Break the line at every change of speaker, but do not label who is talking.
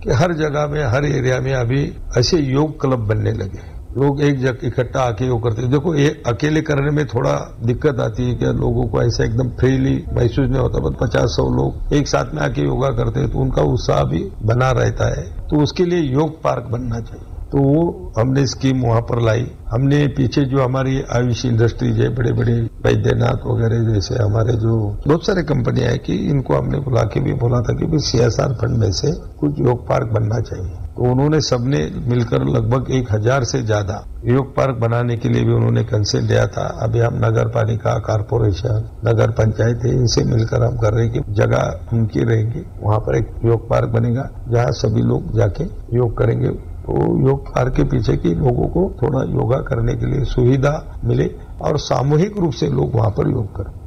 कि हर जगह में, हर एरिया में अभी ऐसे योग क्लब बनने लगे हैं। लोग एक जगह इकट्ठा आके योग करते हैं। देखो, ये अकेले करने में थोड़ा दिक्कत आती है कि लोगों को ऐसा एकदम फ्रीली महसूस नहीं होता। 50-100 लोग एक साथ में आके योगा करते हैं तो उनका उत्साह भी बना रहता है। तो उसके लिए योग पार्क बनना चाहिए। तो वो हमने स्कीम वहां पर लाई। हमने पीछे जो हमारी आयुष इंडस्ट्रीज है, बड़े बड़े वैद्यनाथ वगैरह जैसे हमारे जो बहुत सारे कंपनियां है कि इनको हमने बुला के भी बोला था कि CSR फंड में से कुछ योग पार्क बनना चाहिए। तो उन्होंने सबने मिलकर लगभग 1000 से ज्यादा योग पार्क बनाने के लिए भी उन्होंने कंसेंट दिया था। अभी हम नगर पालिका, कारपोरेशन, नगर पंचायत है, इनसे मिलकर हम कर रहे हैं कि जगह उनकी रहेगी, वहां पर एक योग पार्क बनेगा जहां सभी लोग जाके योग करेंगे। तो योग पार्क के पीछे की लोगों को थोड़ा योगा करने के लिए सुविधा मिले और सामूहिक रूप से लोग वहां पर योग करें।